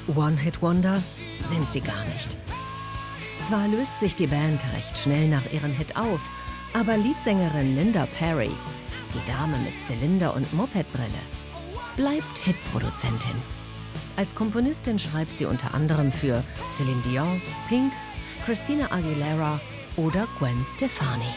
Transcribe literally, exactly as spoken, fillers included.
One-Hit-Wonder sind sie gar nicht. Zwar löst sich die Band recht schnell nach ihrem Hit auf, aber Leadsängerin Linda Perry, die Dame mit Zylinder und Mopedbrille, bleibt Hitproduzentin. Als Komponistin schreibt sie unter anderem für Celine Dion, Pink, Christina Aguilera oder Gwen Stefani.